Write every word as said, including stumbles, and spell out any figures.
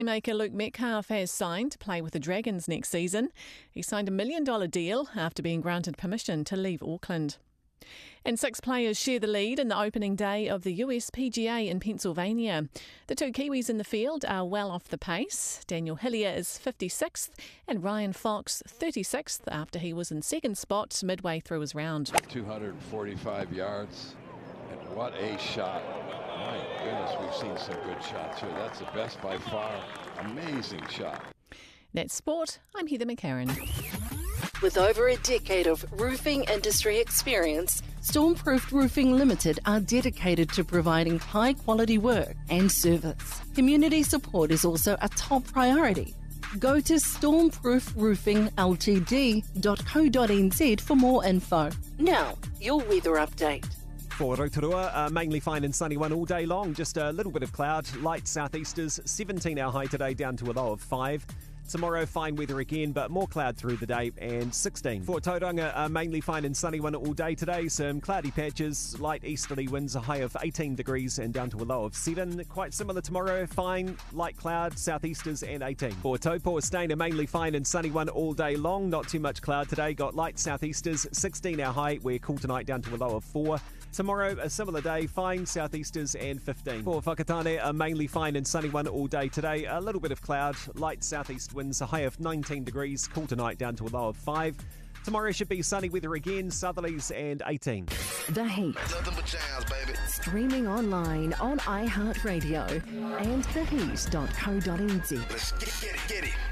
Maker Luke Metcalf has signed to play with the Dragons next season. He signed a million dollar deal after being granted permission to leave Auckland. And six players share the lead in the opening day of the U S P G A in Pennsylvania. The two Kiwis in the field are well off the pace. Daniel Hillier is fifty-sixth and Ryan Fox thirty-sixth after he was in second spot midway through his round. two hundred forty-five yards, and what a shot. My goodness, we've seen some good shots here. That's the best by far. Amazing shot. That's sport. I'm Heather McCarran. With over a decade of roofing industry experience, Stormproofed Roofing Limited are dedicated to providing high-quality work and service. Community support is also a top priority. Go to stormproof roofing l t d dot co dot n z for more info. Now, your weather update. For Rotorua, uh, mainly fine and sunny one all day long. Just a little bit of cloud, light southeasters, seventeen our high today down to a low of five. Tomorrow, fine weather again, but more cloud through the day, and sixteen. For Tauranga, uh, mainly fine and sunny one all day today. Some cloudy patches, light easterly winds, a high of eighteen degrees and down to a low of seven. Quite similar tomorrow, fine, light cloud, southeasters and eighteen. For Taupo, staying a mainly fine and sunny one all day long. Not too much cloud today, got light southeasters, sixteen our high. We're cool tonight down to a low of four. Tomorrow, a similar day, fine southeasters and fifteen. For Whakatane, a mainly fine and sunny one all day today. A little bit of cloud, light southeast winds, a high of nineteen degrees, cool tonight down to a low of five. Tomorrow should be sunny weather again, southerlies and eighteen. The Heat. Nothing but jazz, baby. Streaming online on iHeartRadio and the heat dot co dot n z. Let's get it, get it.